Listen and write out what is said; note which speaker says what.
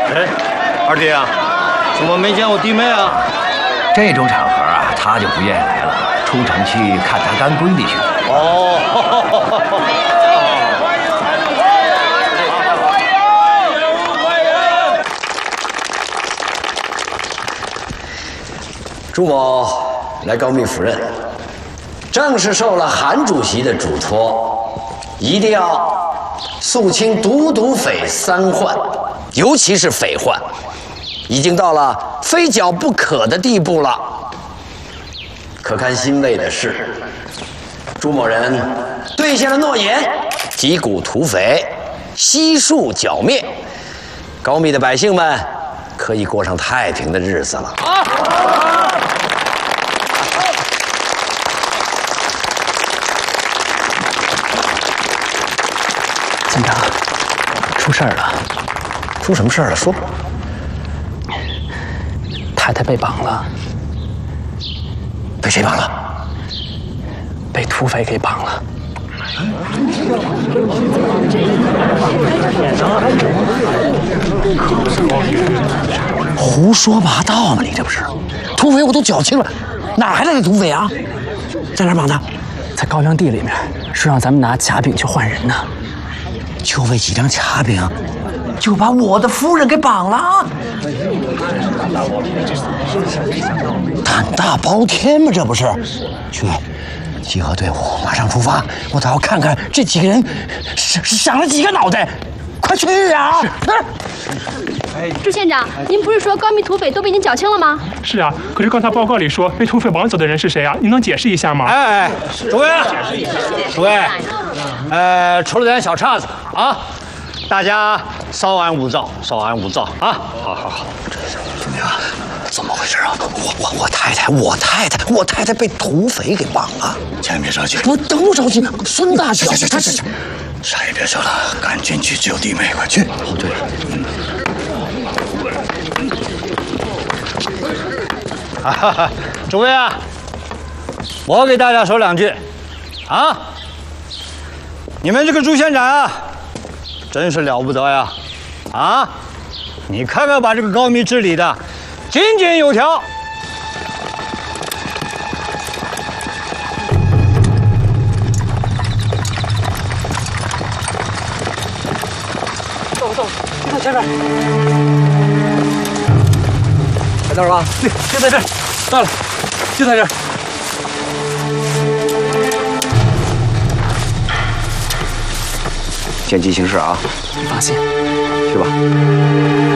Speaker 1: 哎，二弟啊，怎么没见我弟妹啊？
Speaker 2: 这种场合啊，他就不愿意来了，出城去看他干闺女去了。
Speaker 1: 哦。
Speaker 3: 朱某来高密府任，正是受了韩主席的嘱托，一定要肃清毒毒匪3患，尤其是匪患，已经到了非剿不可的地步了。可堪欣慰的是，朱某人兑现了诺言，击鼓土匪，悉数剿灭，高密的百姓们可以过上太平的日子了。
Speaker 4: 县长，出事儿了！
Speaker 3: 出什么事儿了？说吧。
Speaker 4: 太太被绑了。
Speaker 3: 被谁绑了？
Speaker 4: 被土匪给绑了。
Speaker 3: 胡说八道嘛！你这不是？土匪我都缴清了，哪还来的土匪啊？在哪儿绑的？
Speaker 4: 在高粱地里面，说让咱们拿卡饼去换人呢。
Speaker 3: 就为几张卡饼，就把我的夫人给绑了？胆大包天嘛，这不是？去，集合队伍，马上出发！我倒要看看这几个人想了几个脑袋！快去啊！
Speaker 5: 朱县长，您不是说高密土匪都被您缴清了吗？
Speaker 6: 是啊，可是刚才报告里说被土匪绑走的人是谁啊？您能解释一下吗？
Speaker 1: 哎，诸位，出了点小岔子啊，大家稍安勿躁，稍安勿躁啊！好。
Speaker 3: 兄弟啊，怎么回事啊？我太太被土匪给绑了。
Speaker 7: 先别着急，
Speaker 3: 我都着急。孙大脚，
Speaker 7: 啥也别说了，赶紧去救弟妹，快去！
Speaker 3: 哦，对了，
Speaker 1: 诸位啊，我给大家说2句啊，你们这个朱县长啊，真是了不得呀！啊，你看看把这个高密治理的井井有条。
Speaker 4: 走，就在前面。
Speaker 3: 在那儿吧？
Speaker 4: 对，就在这儿。到了，就在这儿。
Speaker 3: 见机行事啊！
Speaker 4: 别放心，
Speaker 3: 去吧。